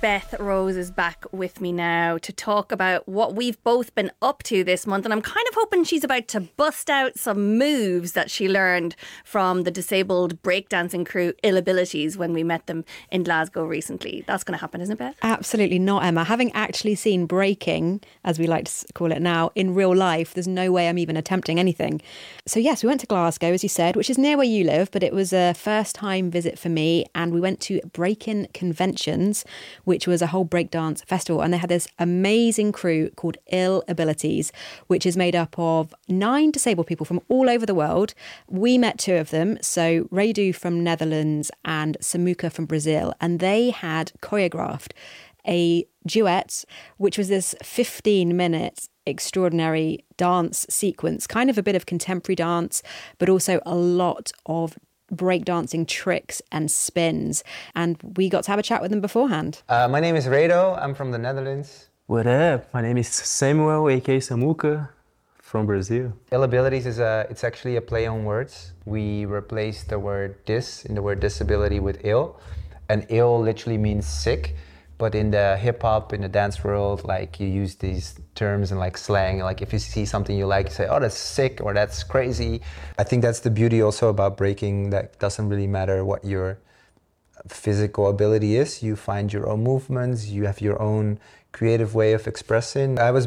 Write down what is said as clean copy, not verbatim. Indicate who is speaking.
Speaker 1: Beth Rose is back with me now to talk about what we've both been up to this month. And I'm kind of hoping she's about to bust out some moves that she learned from the disabled breakdancing crew Ill Abilities when we met them in Glasgow recently. That's going to happen, isn't it, Beth?
Speaker 2: Absolutely not, Emma. Having actually seen breaking, as we like to call it now, in real life, there's no way I'm even attempting anything. So yes, we went to Glasgow, as you said, which is near where you live, but it was a first-time visit for me. And we went to Breakin' Conventions, which was a whole breakdance festival. And they had this amazing crew called Ill Abilities, which is made up of 9 disabled people from all over the world. We met 2 of them, so Radu from Netherlands and Samuka from Brazil, and they had choreographed a duet, which was this 15-minute extraordinary dance sequence, kind of a bit of contemporary dance, but also a lot of breakdancing tricks and spins. And we got to have a chat with them beforehand.
Speaker 3: My name is Redo. I'm from the Netherlands.
Speaker 4: What up? My name is Samuel, aka Samuka, from Brazil.
Speaker 3: Ill Abilities it's actually a play on words. We replaced the word dis in the word disability with ill, and ill literally means sick. But in the hip hop, in the dance world, like you use these terms and like slang. Like if you see something you like, you say, "Oh, that's sick" or "That's crazy." I think that's the beauty also about breaking. That doesn't really matter what your physical ability is. You find your own movements. You have your own creative way of expressing. I was